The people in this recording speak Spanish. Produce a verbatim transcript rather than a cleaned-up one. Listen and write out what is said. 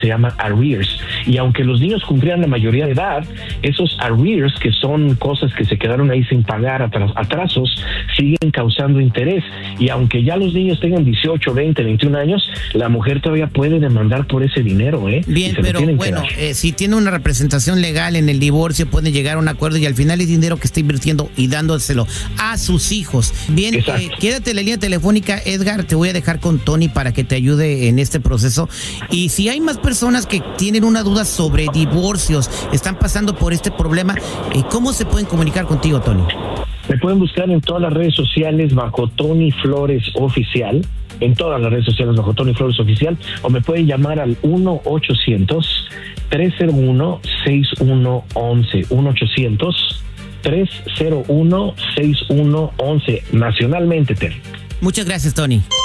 se llama arrears, y aunque los niños cumplían la mayoría de edad, esos arrears, que son cosas que se quedaron ahí sin pagar, atrasos, siguen causando interés, y aunque ya los niños tengan dieciocho, veinte, veintiún años, la mujer todavía puede demandar por ese dinero, ¿eh? Bien, pero bueno, eh, si tiene una representación legal en el divorcio, pueden llegar a un acuerdo y al final es dinero que está invirtiendo y dándoselo a sus hijos. Bien, eh, quédate en la línea telefónica, Edgar, te voy a dejar con Tony para que te ayude en este proceso, y si hay más personas personas que tienen una duda sobre divorcios, están pasando por este problema, ¿cómo se pueden comunicar contigo, Tony? Me pueden buscar en todas las redes sociales bajo Tony Flores Oficial, en todas las redes sociales bajo Tony Flores Oficial, o me pueden llamar al uno ochocientos, tres cero uno, seis uno once, uno ochocientos, tres cero uno, seis uno once, nacionalmente, Ter. Muchas gracias, Tony.